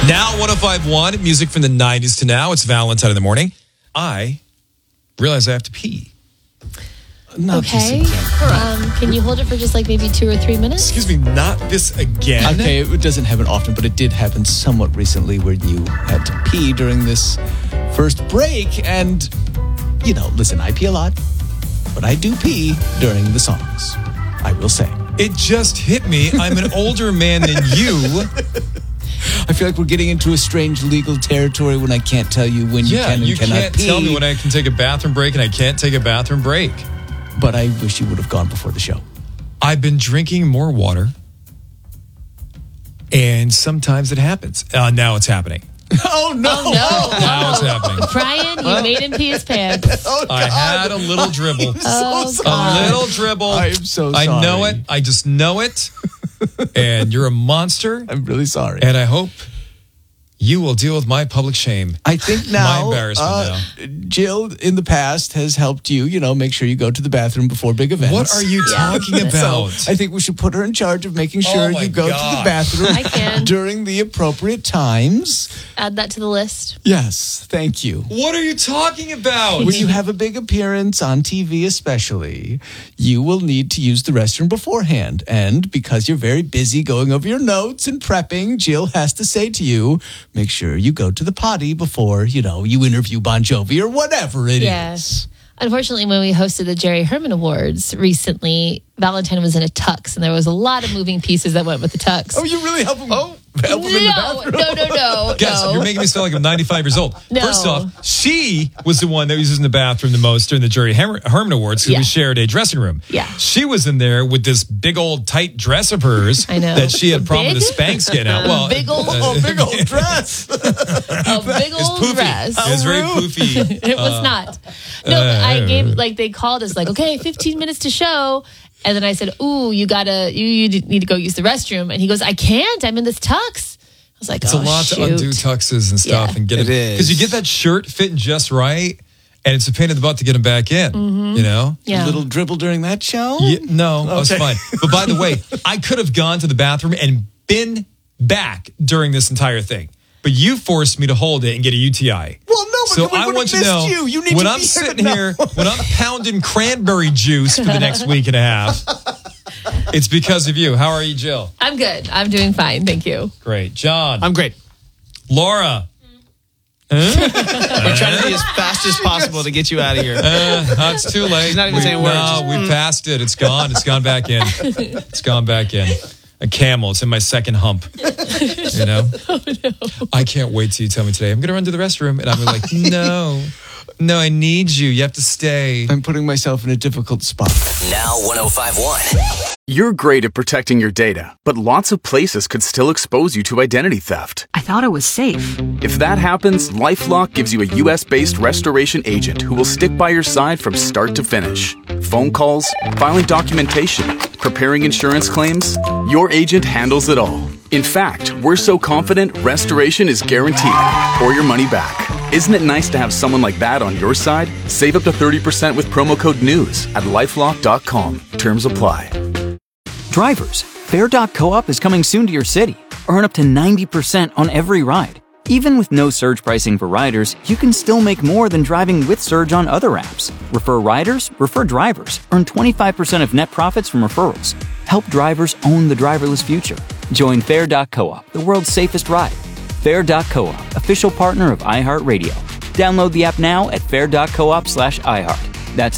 Now 105.1, music from the 90s to now. It's Valentine in the morning. I realize I have to pee. Okay. Can you hold it for just like maybe 2 or 3 minutes? Excuse me, not this again. Okay, it doesn't happen often, but it did happen somewhat recently where you had to pee during this first break. And, listen, I pee a lot, but I do pee during the songs, I will say. It just hit me. I'm an older man than you. I feel like we're getting into a strange legal territory when I can't tell you when you can and you cannot can't pee. tell me when I can take a bathroom break and I can't take a bathroom break. But I wish you would have gone before the show. I've been drinking more water, and sometimes it happens. Now it's happening. Oh, no. Now it's happening. Brian, you made him pee his pants. I had a little dribble. So A little dribble. I am so sorry. I know it. I just know it. And you're a monster. I'm really sorry. And I hope you will deal with my public shame. I think now, my embarrassment Jill, in the past, has helped you, make sure you go to the bathroom before big events. What are you talking about? So I think we should put her in charge of making sure you go to the bathroom I can. during the appropriate times. Add that to the list. Yes, thank you. What are you talking about? When you have a big appearance on TV especially, you will need to use the restroom beforehand. And because you're very busy going over your notes and prepping, Jill has to say to you, make sure you go to the potty before, you interview Bon Jovi or whatever it is. Unfortunately, when we hosted the Jerry Herman Awards recently, Valentine was in a tux, and there was a lot of moving pieces that went with the tux. Oh, you really help him? Help him in the bathroom? No. Guys, you're making me sound like I'm 95 years old. No. First off, she was the one that was using the bathroom the most during the Jerry Herman Awards because we shared a dressing room. Yeah. She was in there with this big old tight dress of hers I know. that she had a problem with the Spanx getting out. Well, big old dress. a big old poofy. dress. It was very poofy. It was not. No, but I gave they called us okay, 15 minutes to show. And then I said, ooh, you need to go use the restroom. And he goes, I can't. I'm in this tux. I was like, it's a lot to undo tuxes and stuff and get it. Because you get that shirt fitting just right, and it's a pain in the butt to get them back in, Yeah. A little dribble during that show? Yeah, no, that was fine. But by the way, I could have gone to the bathroom and been back during this entire thing. But you forced me to hold it and get a UTI. Well, no, so I want to know you need when to I'm be sitting here, when I'm pounding cranberry juice for the next week and a half, it's because of you. How are you, Jill? I'm good. I'm doing fine. Thank you. Great. John. I'm great. Laura. We're trying to be as fast as possible to get you out of here. It's too late. She's not even saying words. No, we passed it. It's gone. It's gone back in. It's gone back in. A camel. It's in my second hump. Oh, no. I can't wait till you tell me today. I'm going to run to the restroom. And I'm like, no, I need you. You have to stay. I'm putting myself in a difficult spot. Now 105.1. You're great at protecting your data, but lots of places could still expose you to identity theft. I thought it was safe. If that happens, LifeLock gives you a US-based restoration agent who will stick by your side from start to finish. Phone calls, filing documentation, preparing insurance claims, your agent handles it all. In fact, we're so confident restoration is guaranteed or your money back. Isn't it nice to have someone like that on your side? Save up to 30% with promo code NEWS at LifeLock.com. Terms apply. Drivers, Fare.coop is coming soon to your city. Earn up to 90% on every ride. Even with no surge pricing for riders, you can still make more than driving with Surge on other apps. Refer riders, refer drivers. Earn 25% of net profits from referrals. Help drivers own the driverless future. Join Fare.coop, the world's safest ride. Fare.coop, official partner of iHeartRadio. Download the app now at fare.coop/iHeart. That's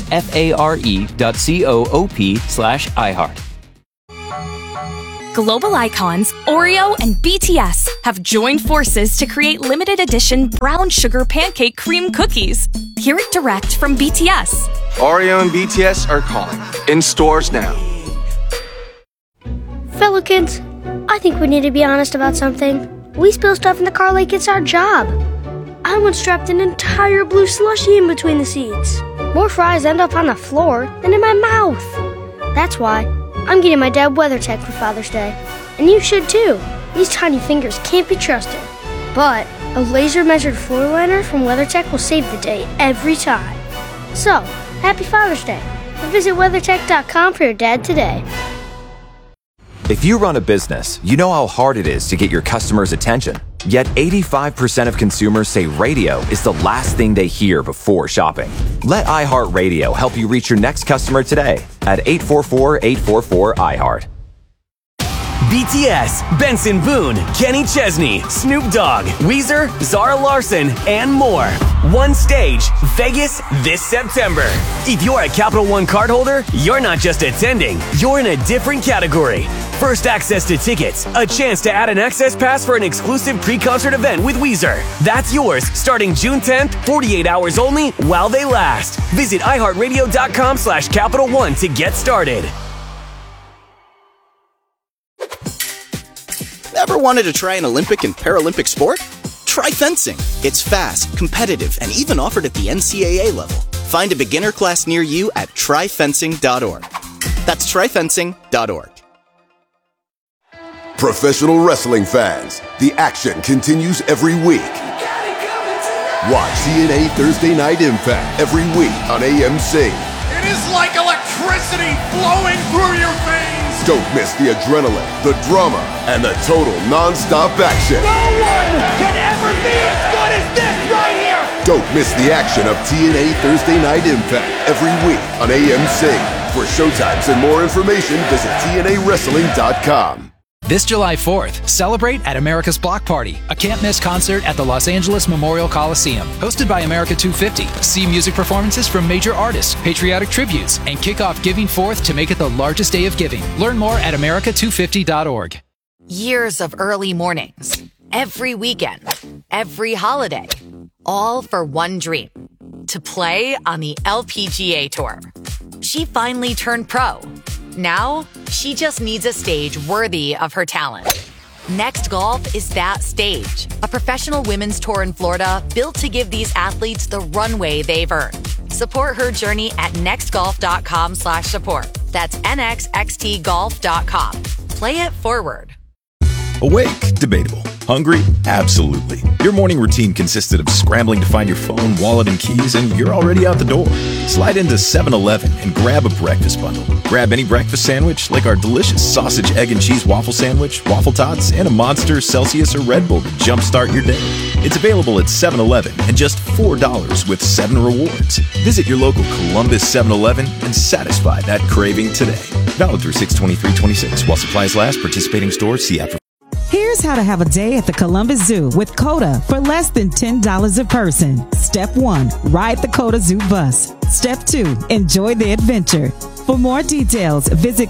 FARE.coop/iHeart. Global icons Oreo and BTS have joined forces to create limited edition brown sugar pancake cream cookies. Hear it direct from BTS. Oreo and BTS are calling. In stores now. Fellow kids, I think we need to be honest about something. We spill stuff in the car like it's our job. I once dropped an entire blue slushie in between the seats. More fries end up on the floor than in my mouth. That's why I'm getting my dad WeatherTech for Father's Day. And you should too. These tiny fingers can't be trusted. But a laser-measured floor liner from WeatherTech will save the day every time. So, happy Father's Day. And visit WeatherTech.com for your dad today. If you run a business, you know how hard it is to get your customers' attention. Yet 85% of consumers say radio is the last thing they hear before shopping. Let iHeartRadio help you reach your next customer today at 844-844-iHeart. BTS, Benson Boone, Kenny Chesney, Snoop Dogg, Weezer, Zara Larsson, and more. One stage, Vegas, this September. If you're a Capital One cardholder, you're not just attending, you're in a different category. First access to tickets, a chance to add an access pass for an exclusive pre-concert event with Weezer. That's yours starting June 10th, 48 hours only while they last. Visit iHeartRadio.com/Capital One to get started. Ever wanted to try an Olympic and Paralympic sport? Try fencing. It's fast, competitive, and even offered at the NCAA level. Find a beginner class near you at tryfencing.org. That's tryfencing.org. Professional wrestling fans, the action continues every week. Watch TNA Thursday Night Impact every week on AMC. It is like electricity flowing through your veins. Don't miss the adrenaline, the drama, and the total non-stop action. No one can ever be as good as this right here. Don't miss the action of TNA Thursday Night Impact every week on AMC. For showtimes and more information, visit TNAWrestling.com. This July 4th, celebrate at America's Block Party, a can't-miss concert at the Los Angeles Memorial Coliseum. Hosted by America 250, see music performances from major artists, patriotic tributes, and kick off Giving Forth to make it the largest day of giving. Learn more at America250.org. Years of early mornings, every weekend, every holiday, all for one dream, to play on the LPGA Tour. She finally turned pro. Now, she just needs a stage worthy of her talent. Next Golf is that stage, a professional women's tour in Florida built to give these athletes the runway they've earned. Support her journey at nextgolf.com/support. That's nxxtgolf.com. Play it forward. Awake? Debatable. Hungry? Absolutely. Your morning routine consisted of scrambling to find your phone, wallet, and keys, and you're already out the door. Slide into 7-Eleven and grab a breakfast bundle. Grab any breakfast sandwich, like our delicious sausage, egg, and cheese waffle sandwich, waffle tots, and a Monster, Celsius, or Red Bull to jumpstart your day. It's available at 7-Eleven and just $4 with 7 rewards. Visit your local Columbus 7-Eleven and satisfy that craving today. Valid through 6/23/26 while supplies last. Participating stores. See app. Here's how to have a day at the Columbus Zoo with COTA for less than $10 a person. Step 1, ride the COTA Zoo bus. Step 2, enjoy the adventure. For more details, visit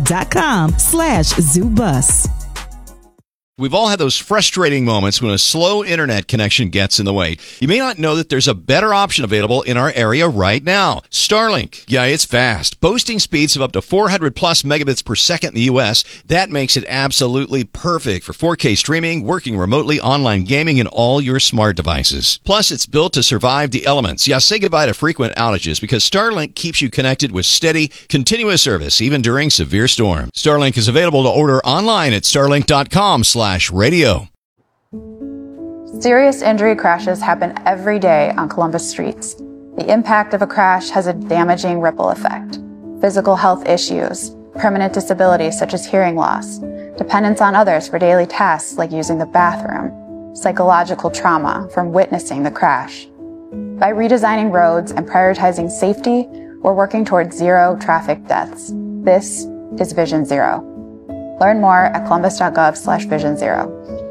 COTA.com/ZooBus. We've all had those frustrating moments when a slow internet connection gets in the way. You may not know that there's a better option available in our area right now. Starlink. Yeah, it's fast. Boasting speeds of up to 400 plus megabits per second in the U.S. That makes it absolutely perfect for 4K streaming, working remotely, online gaming, and all your smart devices. Plus, it's built to survive the elements. Yeah, say goodbye to frequent outages because Starlink keeps you connected with steady, continuous service, even during severe storms. Starlink is available to order online at starlink.com/radio. Serious injury crashes happen every day on Columbus streets. The impact of a crash has a damaging ripple effect. Physical health issues, permanent disabilities such as hearing loss, dependence on others for daily tasks like using the bathroom, psychological trauma from witnessing the crash. By redesigning roads and prioritizing safety, we're working towards zero traffic deaths. This is Vision Zero. Learn more at columbus.gov/Vision Zero.